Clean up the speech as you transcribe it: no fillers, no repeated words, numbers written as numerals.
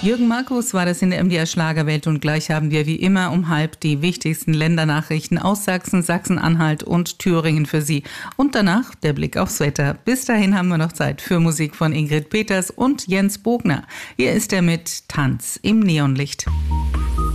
Jürgen Markus war das in der MDR Schlagerwelt und gleich haben wir wie immer um 12:30 die wichtigsten Ländernachrichten aus Sachsen, Sachsen-Anhalt und Thüringen für Sie. Und danach der Blick aufs Wetter. Bis dahin haben wir noch Zeit für Musik von Ingrid Peters und Jens Bogner. Hier ist er mit Tanz im Neonlicht.